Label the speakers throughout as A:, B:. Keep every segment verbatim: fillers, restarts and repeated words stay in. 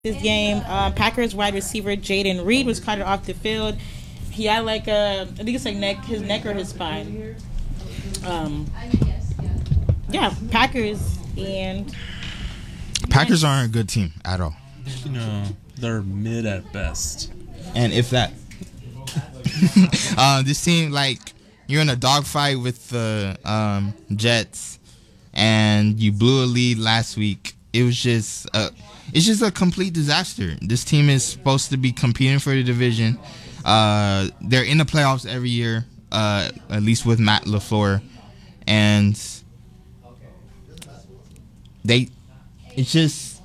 A: This game, uh, Packers wide receiver Jaden Reed was carted off the field. He had like a, I think it's like neck, his neck or his spine. Um, yeah, Packers and
B: Packers aren't a good team at all.
C: No, they're mid at best.
B: And if that, uh, this team, like, you're in a dogfight with the um, Jets, and you blew a lead last week. It was just a, it's just a complete disaster. This team is supposed to be competing for the division. Uh, they're in the playoffs every year, uh, at least with Matt LaFleur, and they, it's just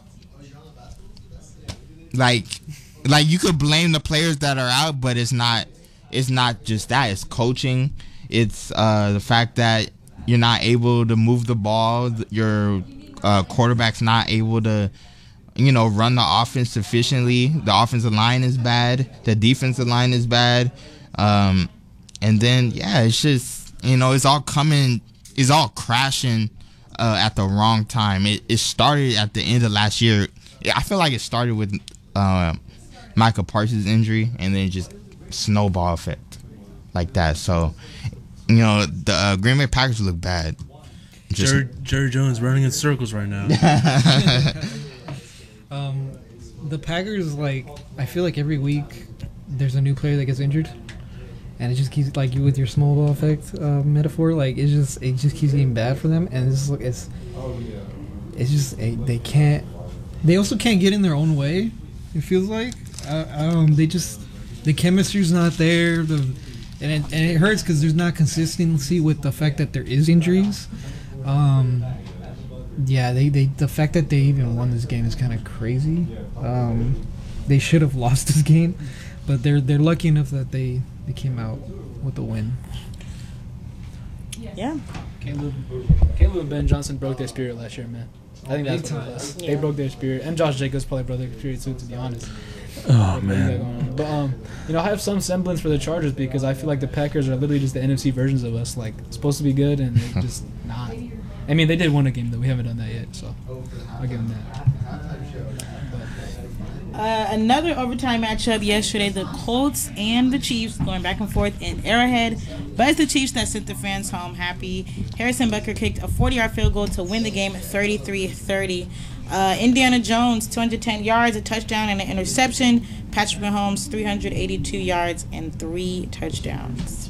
B: like, like you could blame the players that are out, but it's not, it's not just that. It's coaching. It's uh, the fact that you're not able to move the ball. Your uh, quarterback's not able to, you know, run the offense efficiently. The offensive line is bad. The defensive line is bad. Um, and then, yeah, it's just, you know, it's all coming, it's all crashing uh, at the wrong time. It, it started at the end of last year. I feel like it started with uh, Micah Parsons' injury, and then just snowball effect like that. So, you know, the uh, Green Bay Packers look bad. Just,
C: Jerry, Jerry Jones running in circles right now.
D: um, the Packers, like, I feel like every week there's a new player that gets injured, and it just keeps, like, you with your small ball effect uh, metaphor, like, it just it just keeps getting bad for them, and it's it's it's just a, they can't. They also can't get in their own way. It feels like uh, um they just the chemistry's not there. The and it, and it hurts because there's not consistency with the fact that there is injuries. Um, yeah, they, they the fact that they even won this game is kind of crazy. Um, they should have lost this game, but they're they're lucky enough that they, they came out with a win.
A: yeah.
E: Caleb, Caleb and Ben Johnson broke their spirit last year, man. I think that's what it was.
A: Yeah.
E: They broke their spirit, and Josh Jacobs probably broke their spirit too, to be honest.
C: Oh,
E: But,
C: man.
E: But um, you know, I have some semblance for the Chargers because I feel like the Packers are literally just the N F C versions of us. Like, supposed to be good and they're just not. I mean, they did win a game though. We haven't done that yet, so I'll give them that.
A: Uh, another overtime matchup yesterday, the Colts and the Chiefs going back and forth in Arrowhead. But it's the Chiefs that sent the fans home happy. Harrison Butker kicked a forty-yard field goal to win the game thirty-three thirty. Uh, Indiana Jones, two hundred ten yards, a touchdown, and an interception. Patrick Mahomes, three hundred eighty-two yards and three touchdowns.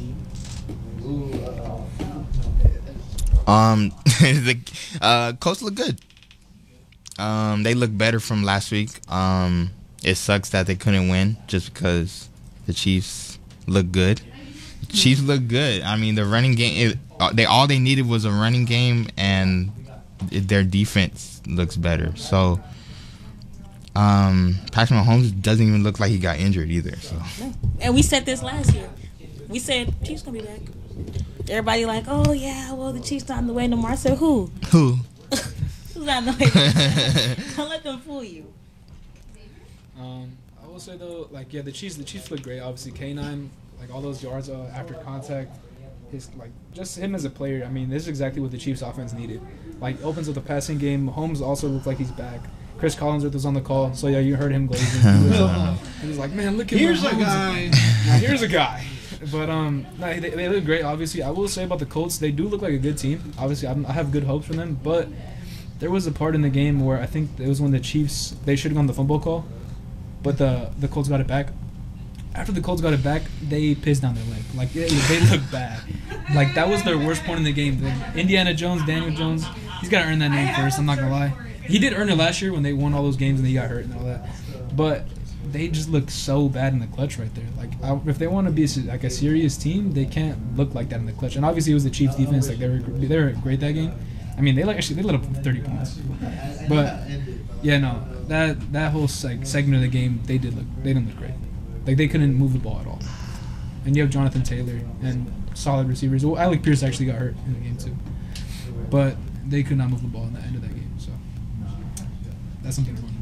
B: Um, the uh, Colts look good. Um, they look better from last week. Um, it sucks that they couldn't win just because the Chiefs look good. The Chiefs look good. I mean, the running game. It, uh, they all they needed was a running game, and it, their defense looks better. So, um, Patrick Mahomes doesn't even look like he got injured either. So,
A: And we said this last year. We said Chiefs gonna be back. Everybody like, oh yeah, well the Chiefs not on the way no more. I said who?
B: who?
A: Who's not on the way? Don't let them fool you.
E: Um, I will say though, like yeah, the Chiefs, the Chiefs look great. Obviously, K nine, like all those yards uh, after contact, his like just him as a player. I mean, this is exactly what the Chiefs offense needed. Like opens up the passing game. Holmes also looked like he's back. Chris Collinsworth was on the call, so yeah, you heard him glazing. He was, uh, he was like, man, look at
D: Here's a
E: Mahomes.
D: guy.
E: Now, here's a guy. But um, no, they, they look great. Obviously, I will say about the Colts, they do look like a good team. Obviously, I'm, I have good hopes for them. But there was a part in the game where I think it was when the Chiefs they should have gone the fumble call, but the the Colts got it back. After the Colts got it back, they pissed down their leg. Like it, they looked bad. Like that was their worst point in the game. The Indiana Jones, Daniel Jones, he's got to earn that name first. I'm not gonna lie. He did earn it last year when they won all those games and he got hurt and all that. But they just look so bad in the clutch right there. Like I, if they want to be a, like a serious team, they can't look like that in the clutch. And obviously, it was the Chiefs' defense. Like they were they were great that game. I mean, they like actually they let up thirty points. But yeah, no, that that whole like, segment of the game, they did look they didn't look great. Like they couldn't move the ball at all. And you have Jonathan Taylor and solid receivers. Well, Alec Pierce actually got hurt in the game too. But they could not move the ball in the end of that game. So that's something to remember.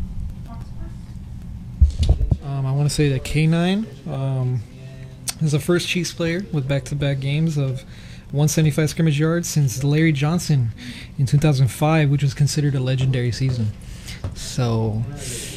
D: Um, I want to say that K nine um, is the first Chiefs player with back-to-back games of one seventy-five scrimmage yards since Larry Johnson in two thousand five, which was considered a legendary season. So